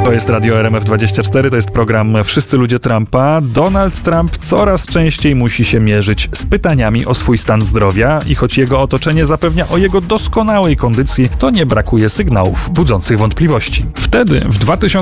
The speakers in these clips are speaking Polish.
To jest Radio RMF24, to jest program Wszyscy ludzie Trumpa. Donald Trump coraz częściej musi się mierzyć z pytaniami o swój stan zdrowia i choć jego otoczenie zapewnia o jego doskonałej kondycji, to nie brakuje sygnałów budzących wątpliwości. Wtedy, w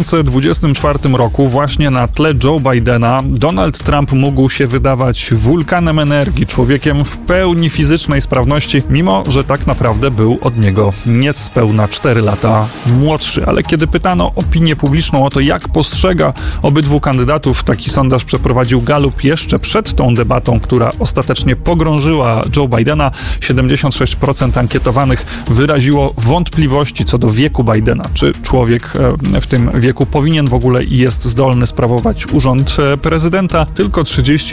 2024 roku, właśnie na tle Joe Bidena, Donald Trump mógł się wydawać wulkanem energii, człowiekiem w pełni fizycznej sprawności, mimo że tak naprawdę był od niego niespełna 4 lata młodszy. Ale kiedy pytano opinię publiczną o to, jak postrzega obydwu kandydatów, taki sondaż przeprowadził Gallup jeszcze przed tą debatą, która ostatecznie pogrążyła Joe Bidena. 76% ankietowanych wyraziło wątpliwości co do wieku Bidena. Czy człowiek w tym wieku powinien w ogóle i jest zdolny sprawować urząd prezydenta? Tylko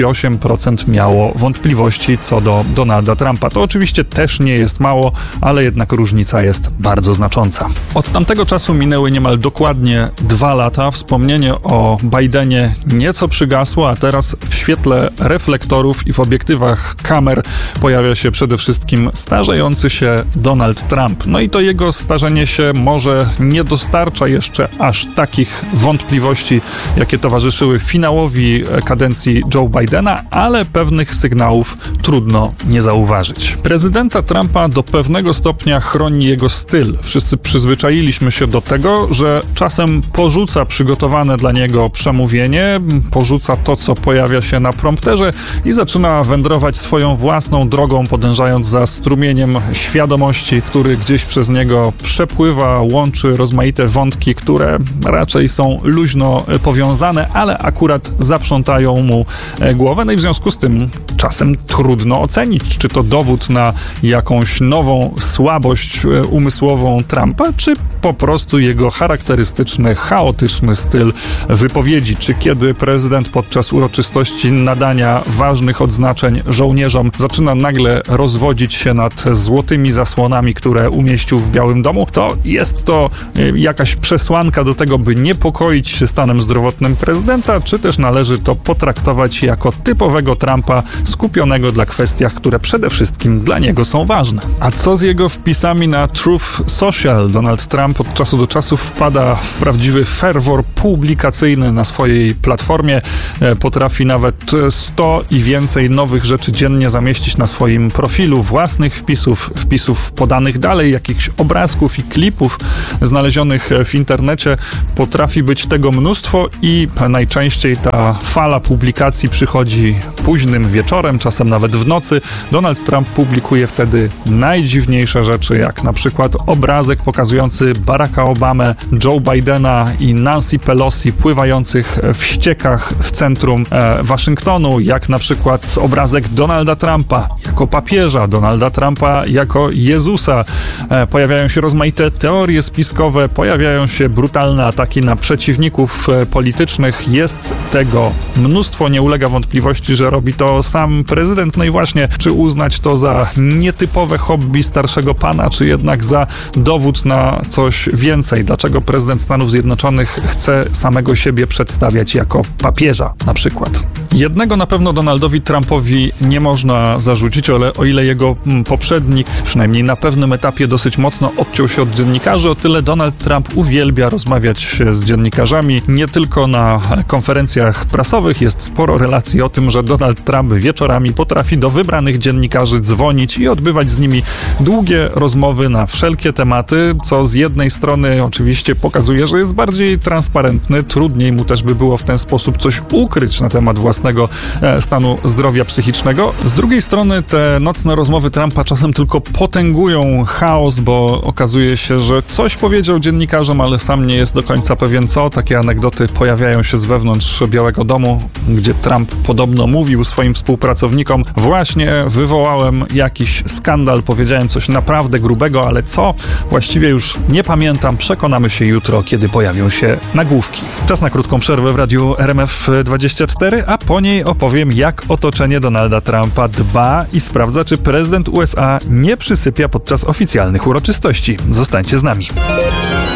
38% miało wątpliwości co do Donalda Trumpa. To oczywiście też nie jest mało, ale jednak różnica jest bardzo znacząca. Od tamtego czasu minęły niemal dokładnie 2 lata. Wspomnienie o Bidenie nieco przygasło, a teraz w świetle reflektorów i w obiektywach kamer pojawia się przede wszystkim starzejący się Donald Trump. No i to jego starzenie się może nie dostarcza jeszcze aż takich wątpliwości, jakie towarzyszyły finałowi kadencji Joe Bidena, ale pewnych sygnałów trudno nie zauważyć. Prezydenta Trumpa do pewnego stopnia chroni jego styl. Wszyscy przyzwyczailiśmy się do tego, że czasem porzuca przygotowane dla niego przemówienie, porzuca to, co pojawia się na prompterze i zaczyna wędrować swoją własną drogą, podążając za strumieniem świadomości, który gdzieś przez niego przepływa, łączy rozmaite wątki, które raczej są luźno powiązane, ale akurat zaprzątają mu głowę. No i w związku z tym czasem trudno ocenić, czy to dowód na jakąś nową słabość umysłową Trumpa, czy po prostu jego charakterystyczny, chaotyczny styl wypowiedzi, czy kiedy prezydent podczas uroczystości nadania ważnych odznaczeń żołnierzom zaczyna nagle rozwodzić się nad złotymi zasłonami, które umieścił w Białym Domu, to jest to jakaś przesłanka do tego, by niepokoić się stanem zdrowotnym prezydenta, czy też należy to potraktować jako typowego Trumpa skupionego na kwestiach, które przede wszystkim dla niego są ważne. A co z jego wpisami na Truth Social? Donald Trump od czasu do czasu wpada w prawdziwy ferwor publikacyjny na swojej platformie. Potrafi nawet 100 i więcej nowych rzeczy dziennie zamieścić na swoim profilu, własnych wpisów podanych dalej, jakichś obrazków i klipów znalezionych w internecie. Potrafi być tego mnóstwo i najczęściej ta fala publikacji przychodzi późnym wieczorem, czasem nawet w nocy. Donald Trump publikuje wtedy najdziwniejsze rzeczy, jak na przykład obrazek pokazujący Baracka Obamę, Joe Bidena i Nancy Pelosi pływających w ściekach w centrum Waszyngtonu, jak na przykład obrazek Donalda Trumpa jako papieża, Donalda Trumpa jako Jezusa. Pojawiają się rozmaite teorie spiskowe, pojawiają się brutalne ataki na przeciwników politycznych. Jest tego mnóstwo, nie ulega wątpliwości, że robi to sam prezydent. No i właśnie, czy uznać to za nietypowe hobby starszego pana, czy jednak za dowód na coś więcej? Dlaczego prezydent Stanów Zjednoczonych chce samego siebie przedstawiać jako papieża na przykład? Jednego na pewno Donaldowi Trumpowi nie można zarzucić, ale o ile jego poprzednik, przynajmniej na pewnym etapie, dosyć mocno odciął się od dziennikarzy, o tyle Donald Trump uwielbia rozmawiać z dziennikarzami. Nie tylko na konferencjach prasowych jest sporo relacji o tym, że Donald Trump wieczorami potrafi do wybranych dziennikarzy dzwonić i odbywać z nimi długie rozmowy na wszelkie tematy, co z jednej strony oczywiście pokazuje, że jest bardziej transparentny, trudniej mu też by było w ten sposób coś ukryć na temat własnego stanu zdrowia psychicznego. Z drugiej strony te nocne rozmowy Trumpa czasem tylko potęgują chaos, bo okazuje się, że coś powiedział dziennikarzom, ale sam nie jest do końca pewien co. Takie anegdoty pojawiają się z wewnątrz Białego Domu, gdzie Trump podobno mówił swoim współpracownikom: właśnie wywołałem jakiś skandal, powiedziałem coś naprawdę grubego, ale co? Właściwie już nie pamiętam, przekonamy się jutro, kiedy pojawią się nagłówki. Czas na krótką przerwę w radiu RMF24, a po niej opowiem, jak otoczenie Donalda Trumpa dba i sprawdza, czy prezydent USA nie przysypia podczas oficjalnych uroczystości. Zostańcie z nami.